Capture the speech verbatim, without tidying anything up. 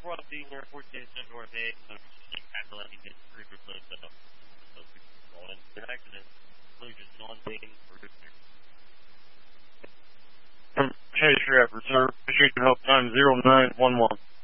four L C here, fourteen North eight, so Cadillac and get three replaced up. So, all in an accident, collision on scene, Chase your effort, sir. Appreciate your help. Time zero nine one one.